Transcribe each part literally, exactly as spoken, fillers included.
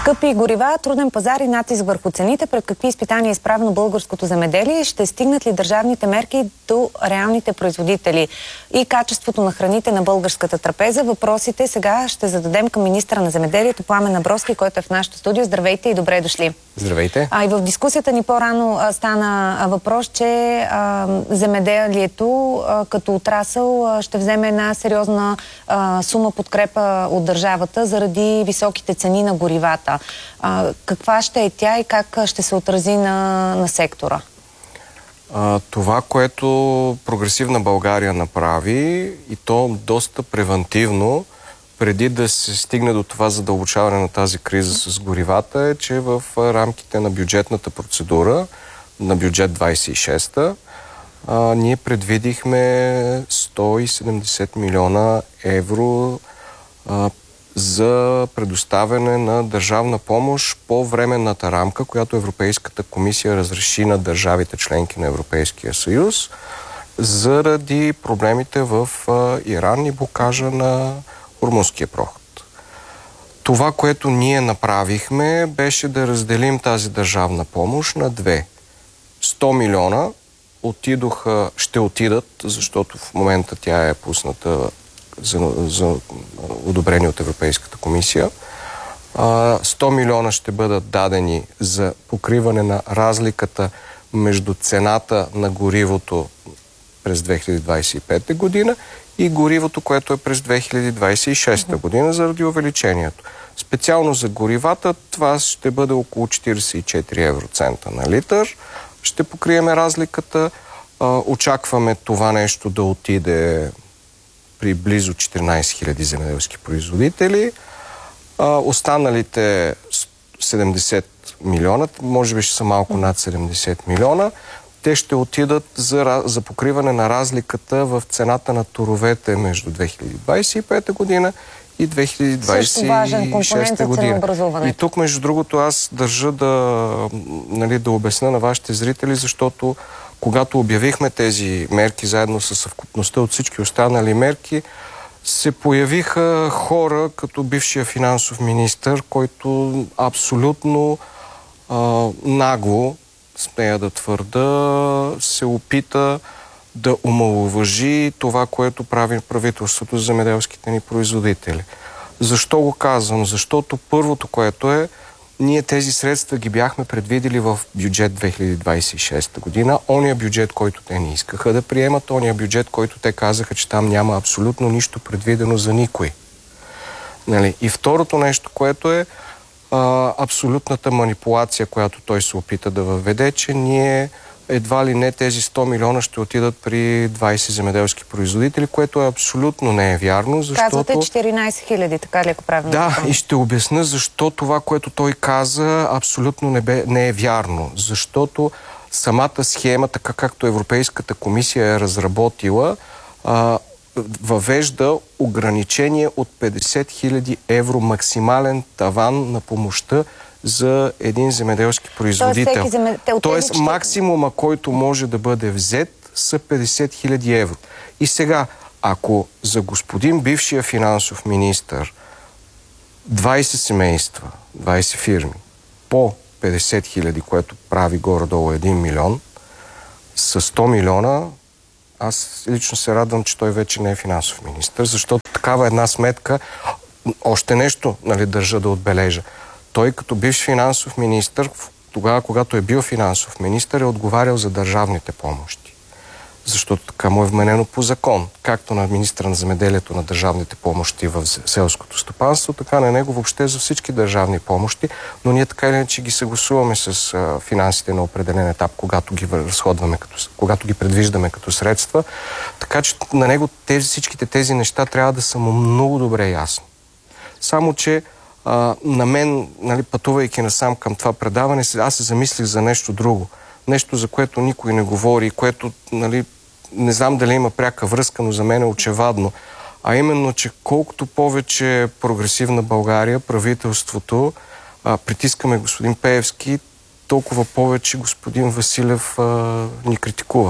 Скъпи горива, труден пазар и натиск върху цените. Пред какви изпитания е изправено българското земеделие? Ще стигнат ли държавните мерки до реалните производители и качеството на храните на българската трапеза? Въпросите сега ще зададем към министъра на земеделието Пламен Абровски, който е в нашото студио. Здравейте и добре дошли. Здравейте. А и в дискусията ни по-рано стана а, въпрос, че а, земеделието а, като отрасъл а, ще вземе една сериозна а, сума подкрепа от държавата заради високите цени на горивата. А, каква ще е тя и как ще се отрази на, на сектора? А, това, което Прогресивна България направи, и то доста превантивно, преди да се стигне до това задълбочаване на тази криза с горивата, е, че в рамките на бюджетната процедура на бюджет двайсет и шеста а, ние предвидихме сто и седемдесет милиона евро а, за предоставяне на държавна помощ по временната рамка, която Европейската комисия разреши на държавите членки на Европейския съюз заради проблемите в а, Иран и блокажа на Ормузския проход. Това, което ние направихме, беше да разделим тази държавна помощ на две. сто милиона отидоха, ще отидат, защото в момента тя е пусната за, за одобрение от Европейската комисия. сто милиона ще бъдат дадени за покриване на разликата между цената на горивото през две хиляди двайсет и пета година и горивото, което е през две хиляди двайсет и шеста година заради увеличението. Специално за горивата това ще бъде около четирийсет и четири евроцента на литър. Ще покриеме разликата. Очакваме това нещо да отиде при близо четиринайсет хиляди земеделски производители. Останалите седемдесет милиона, може би ще са малко над седемдесет милиона, те ще отидат за, за покриване на разликата в цената на торовете между две хиляди двайсет и пета година и две хиляди двайсет и шеста година. И тук, между другото, аз държа да, нали, да обясня на вашите зрители, защото когато обявихме тези мерки заедно с съвкупността от всички останали мерки, се появиха хора като бившия финансов министър, който абсолютно а, нагло, смея да твърда, се опита да омаловажи това, което прави правителството за земеделските ни производители. Защо го казвам? Защото първото, което е, ние тези средства ги бяхме предвидели в бюджет две хиляди двайсет и шеста година. Ония бюджет, който те не искаха да приемат, ония бюджет, който те казаха, че там няма абсолютно нищо предвидено за никой. Нали? И второто нещо, което е а, абсолютната манипулация, която той се опита да въведе, че ние едва ли не тези сто милиона ще отидат при двайсет земеделски производители, което е абсолютно не е вярно, защото... Казвате четиринайсет хиляди, така ли, ако правилно? Да, и ще обясня защо това, което той каза, абсолютно не, бе, не е вярно. Защото самата схема, така както Европейската комисия е разработила, а, въвежда ограничение от петдесет хиляди евро максимален таван на помощта за един земеделски производител. Тоест, земе... Тоест ще... максимума, който може да бъде взет, са петдесет хиляди евро. И сега, ако за господин бившия финансов министър двайсет семейства, двайсет фирми, по петдесет хиляди, което прави горе-долу един милион, с сто милиона, аз лично се радвам, че той вече не е финансов министър, защото такава една сметка, още нещо, нали, държа да отбележа. Той като бивш финансов министър, тогава, когато е бил финансов министър, е отговарял за държавните помощи. Защото така му е вменено по закон. Както на министъра на земеделието на държавните помощи в селското стопанство, така на него въобще за всички държавни помощи, но ние така или иначе ги съгласуваме с а, финансите на определен етап, когато ги разходваме, като, когато ги предвиждаме като средства. Така че на него тези, всичките тези неща трябва да са му много добре ясни. Само, че Uh, на мен, нали, пътувайки насам към това предаване, аз се замислих за нещо друго. Нещо, за което никой не говори, което, нали, не знам дали има пряка връзка, но за мен е очевадно. А именно, че колкото повече Прогресивна България, правителството, а, притискаме господин Пеевски, толкова повече господин Василев а, ни критикува.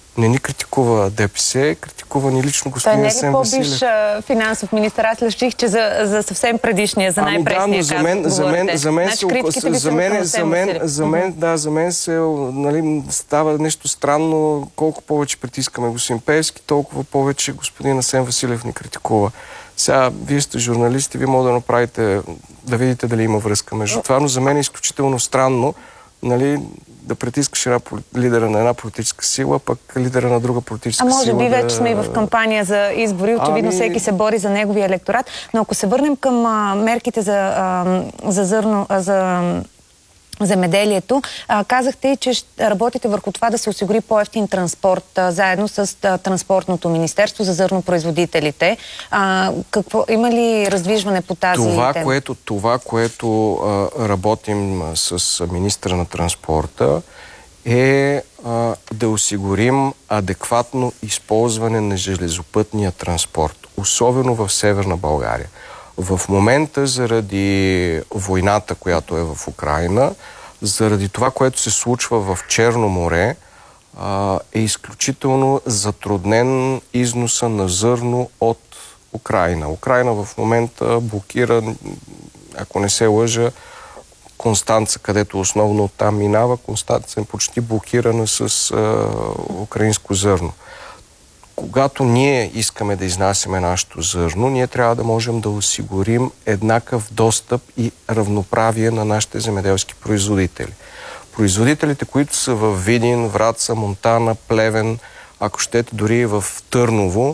Не ни критикува ДПС, критикува ни лично господин Асен Василев. Той не е ли по-биш финансов министър? Аз лъщих, че за, за съвсем предишния, за най-пресния, ами, да, за мен, за мен, за мен, значи, се, за мен, за мен, за мен, да, за мен се, нали, става нещо странно. Колко повече притискаме господин Пеевски, толкова повече господин Асен Василев ни критикува. Сега, вие сте журналисти, вие може да направите, да видите дали има връзка между това, но за мен е изключително странно, нали, да притискаш една, лидера на една политическа сила, пък лидера на друга политическа сила. А може би да... вече сме и в кампания за избори, очевидно ами... всеки се бори за неговия електорат, но ако се върнем към а, мерките за, а, за зърно, а, за земеделието, а, казахте, че ще работите върху това да се осигури по-евтин транспорт, а, заедно с а, Транспортното министерство за зърнопроизводителите. А, какво, има ли раздвижване по тази това, тема? Което, това, което а, работим а, с министра на транспорта, е а, да осигурим адекватно използване на железопътния транспорт, особено в Северна България. В момента, заради войната, която е в Украйна, заради това, което се случва в Черно море, е изключително затруднен износа на зърно от Украйна. Украйна в момента блокира, ако не се лъжа, Констанца, където основно оттам минава. Констанца е почти блокирана с а, украинско зърно. Когато ние искаме да изнасяме нашето зърно, ние трябва да можем да осигурим еднакъв достъп и равноправие на нашите земеделски производители. Производителите, които са в Видин, Враца, Монтана, Плевен, ако щете дори в Търново,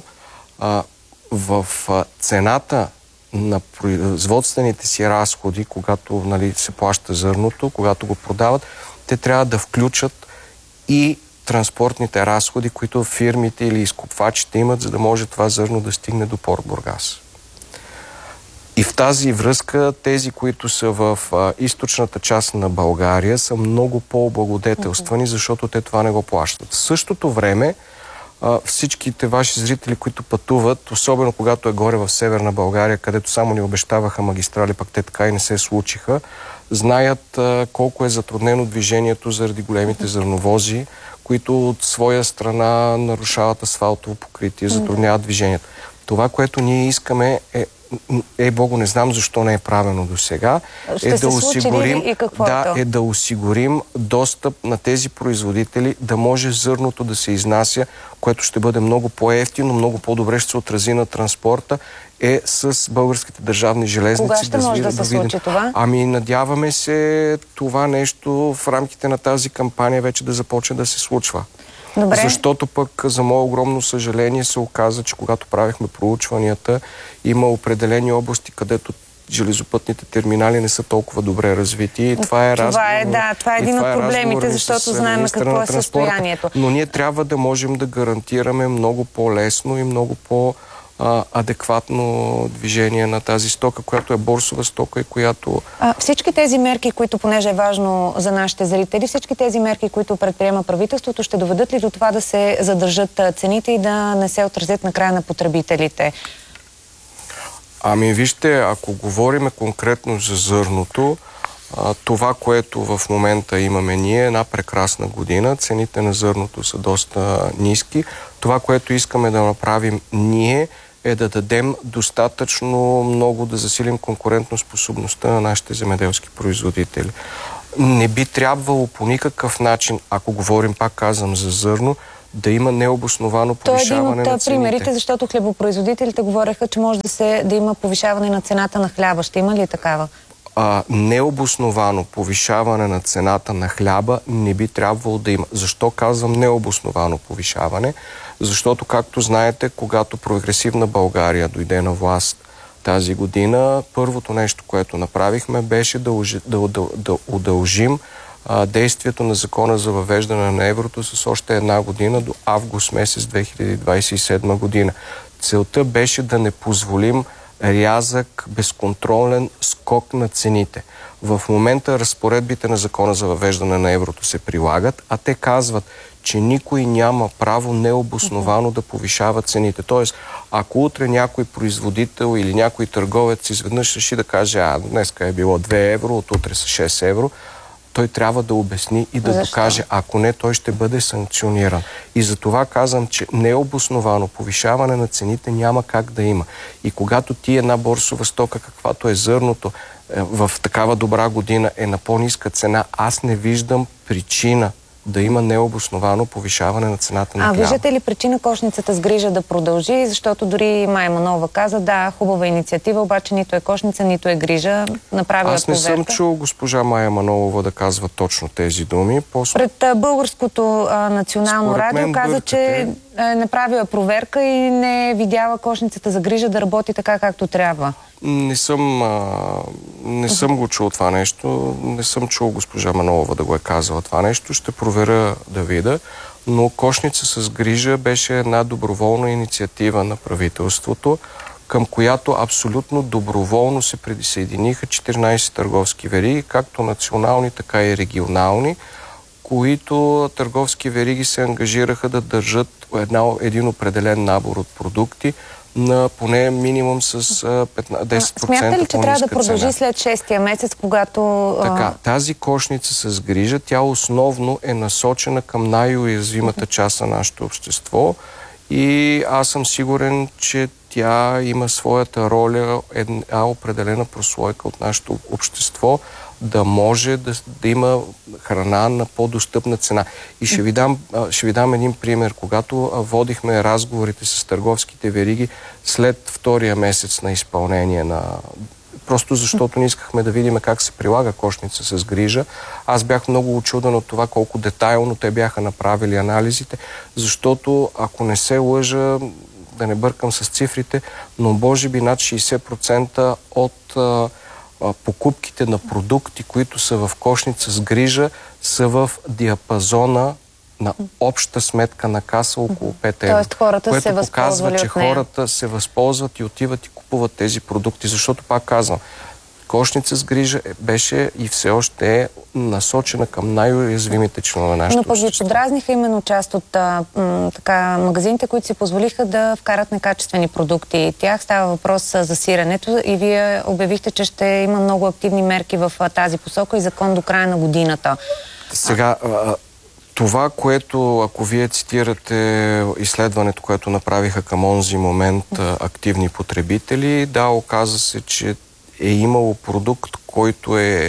в цената на производствените си разходи, когато, нали, се плаща зърното, когато го продават, те трябва да включат и транспортните разходи, които фирмите или изкупвачите имат, за да може това зърно да стигне до порт Бургас. И в тази връзка тези, които са в а, източната част на България, са много по-облагодетелствани, защото те това не го плащат. В същото време а, всичките ваши зрители, които пътуват, особено когато е горе в Северна България, където само ни обещаваха магистрали, пък те така и не се случиха, знаят а, колко е затруднено движението заради големите зърновози, които от своя страна нарушават асфалтово покритие, затрудняват движението. Това, което ние искаме е, е Богу, не знам защо не е правено до сега, е да осигурим, да, е да осигурим достъп на тези производители, да може зърното да се изнася, което ще бъде много по-евтино, много по-добре ще се отрази на транспорта, е с българските държавни железници. Кога ще да може да се случи това? Ами надяваме се това нещо в рамките на тази кампания вече да започне да се случва. Добре. Защото пък за мое огромно съжаление се оказа, че когато правихме проучванията, има определени области, където железопътните терминали не са толкова добре развити. И това е, това е, да, това е един от проблемите, защото знаем какво е състоянието. Но ние трябва да можем да гарантираме много по-лесно и много по- адекватно движение на тази стока, която е борсова стока и която... А, всички тези мерки, които, понеже е важно за нашите зрители, всички тези мерки, които предприема правителството, ще доведат ли до това да се задържат цените и да не се отразят на края на потребителите? Ами вижте, ако говорим конкретно за зърното, това, което в момента имаме ние, е една прекрасна година. Цените на зърното са доста ниски. Това, което искаме да направим ние, е да дадем достатъчно много да засилим конкурентоспособността на нашите земеделски производители. Не би трябвало по никакъв начин, ако говорим, пак казвам, за зърно, да има необосновано повишаване на цените. Това е един от примерите, защото хлебопроизводителите говореха, че може да, се, да има повишаване на цената на хляба. Ще има ли такава? А, необосновано повишаване на цената на хляба не би трябвало да има. Защо казвам необосновано повишаване? Защото, както знаете, когато прогресивна България дойде на власт тази година, първото нещо, което направихме, беше да, да, да, да удължим а, действието на закона за въвеждане на еврото с още една година до август месец две хиляди двадесет и седма година. Целта беше да не позволим рязък, безконтролен скок на цените. В момента разпоредбите на закона за въвеждане на еврото се прилагат, а те казват, че никой няма право необосновано да повишава цените. Тоест, ако утре някой производител или някой търговец изведнъж реши да каже, а днеска е било две евро, от утре са шест евро, той трябва да обясни и да Защо? докаже. Ако не, той ще бъде санкциониран. И за това казвам, че необосновано повишаване на цените няма как да има. И когато ти една борсова стока, каквато е зърното, в такава добра година е на по-ниска цена, аз не виждам причина да има необосновано повишаване на цената на хляба. А хляба. виждате ли причина кошницата с грижа да продължи? Защото дори Майя Манолова каза, да, хубава инициатива, обаче нито е кошница, нито е грижа. Направила Аз не проверка. съм чул госпожа Майя Манолова да казва точно тези думи. После... Пред а, българското а, национално Според радио мен каза, бъркате... че е направила проверка и не е видяла кошницата за грижа да работи така, както трябва. Не съм, а, не съм го чул това нещо. Не съм чул госпожа Манолова да го е казала това нещо. Ще проверя да видя. Но кошница с грижа беше една доброволна инициатива на правителството, към която абсолютно доброволно се присъединиха четиринайсет търговски вериги, както национални, така и регионални, които търговски вериги се ангажираха да държат една, един определен набор от продукти на поне минимум с десет процента Смятате ли, че трябва да продължи цена. след шестия месец, когато... Така, тази кошница с грижа, тя основно е насочена към най-уязвимата част на нашето общество и аз съм сигурен, че тя има своята роля, една определена прослойка от нашето общество, да може да, да има храна на по-достъпна цена. И ще ви, дам, ще ви дам един пример. Когато водихме разговорите с търговските вериги след втория месец на изпълнение на... Просто защото не искахме да видим как се прилага кошница с грижа. Аз бях много учуден от това колко детайлно те бяха направили анализите, защото ако не се лъжа, да не бъркам с цифрите, но може би над шейсет процента от а, а, покупките на продукти, които са в кошница с грижа, са в диапазона на обща сметка на каса около пет евро. Тоест хората което се възползвали показва, че от нея. хората се възползват и отиват и купуват тези продукти, защото пак казвам, кошница с грижа беше и все още е насочена към най-уязвимите членове на нашето Но пък ви общество. подразниха именно част от а, м, така, магазините, които си позволиха да вкарат некачествени продукти. Тях става въпрос а, за сиренето и вие обявихте, че ще има много активни мерки в а, тази посока и закон до края на годината. Сега, а, това, което, ако вие цитирате изследването, което направиха към онзи момент а, активни потребители, да, оказа се, че е имало продукт, който е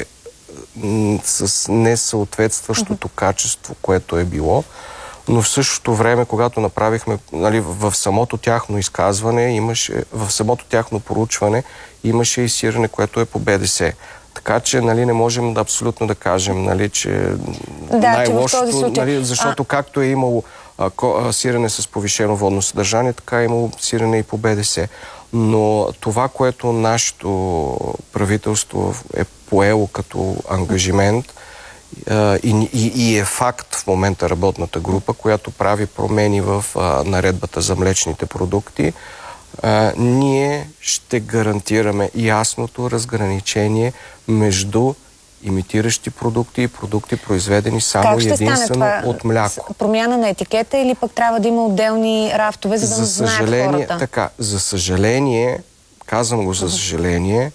м, с несъответстващото качество, което е било, но в същото време, когато направихме, нали, в самото тяхно изказване, имаше, в самото тяхно проучване имаше и сирене, което е по Б Д С. Така че, нали, не можем да абсолютно да кажем, нали, че да, най-лошото, че случай... нали, защото а... както е имало а, ко, а, сирене с повишено водно съдържание, така е имало сирене и по Б Д С. Но това, което нашето правителство е поело като ангажимент а, и, и, и е факт в момента работната група, която прави промени в а, наредбата за млечните продукти, а, ние ще гарантираме ясното разграничение между имитиращи продукти и продукти, произведени само и единствено от мляко. Промяна на етикета или пък трябва да има отделни рафтове, за да за знаят хората? Така, за съжаление, казвам го за съжаление,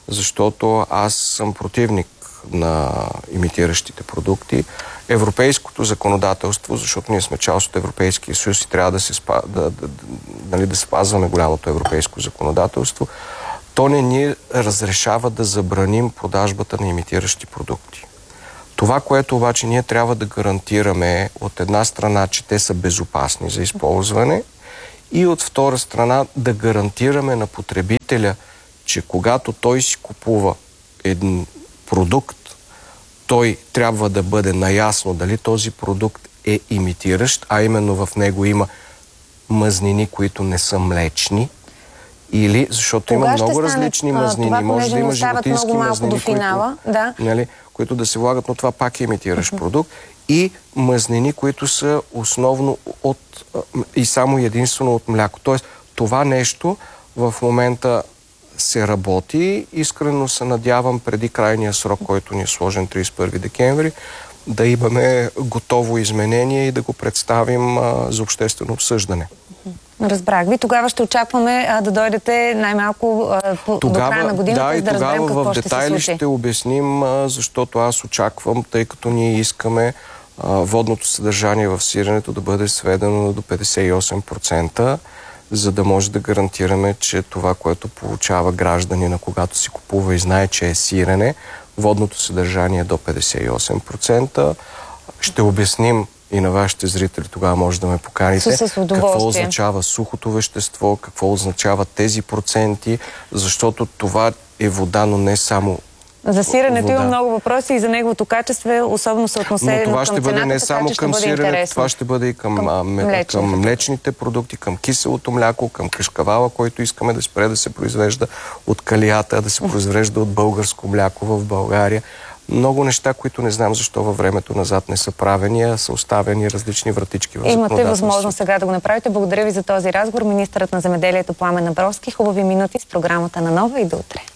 защото аз съм противник на имитиращите продукти. Европейското законодателство, защото ние сме част от Европейския съюз и трябва да се спа, да, да, нали, да спазваме голямото европейско законодателство, то не ни разрешава да забраним продажбата на имитиращи продукти. Това, което обаче ние трябва да гарантираме е от една страна, че те са безопасни за използване и от втора страна да гарантираме на потребителя, че когато той си купува един продукт, той трябва да бъде наясно дали този продукт е имитиращ, а именно в него има мазнини, които не са млечни, или защото Кога има много стане, различни мазнини. Това, може да има животински много малко мазнини, до финала, които, да. нали, които да се влагат, но това пак е имитиращ uh-huh. продукт. И мазнини, които са основно от и само единствено от мляко. Тоест, това нещо в момента се работи. Искрено се надявам преди крайния срок, който ни е сложен тридесет и първи декември, да имаме готово изменение и да го представим а, за обществено обсъждане. Разбрах ви. Тогава ще очакваме а, да дойдете най-малко до края на годината, да, за да разберем какво в ще се детайли случи. ще обясним, а, защото аз очаквам, тъй като ние искаме а, водното съдържание в сиренето да бъде сведено до петдесет и осем процента, за да може да гарантираме, че това, което получава гражданина, когато си купува и знае, че е сирене, водното съдържание е до петдесет и осем процента. Ще обясним и на вашите зрители, тогава може да ме поканите, какво означава сухото вещество, какво означава тези проценти, защото това е вода, но не само за сиренето вода. Има много въпроси и за неговото качество, особено съотносено към цената. Но това ще бъде не само към сиренето, това ще бъде и към, към, млечните. към млечните продукти, към киселото мляко, към кашкавала, който искаме да спре да се произвежда от калията, да се произвежда от българско мляко в България. Много неща, които не знам защо във времето назад не са правени, а са оставени различни вратички в законодателството. Имате възможност сега да го направите. Благодаря ви за този разговор. Министърът на земеделието Пламен Абровски. Хубави минути с програмата на Нова и до утре.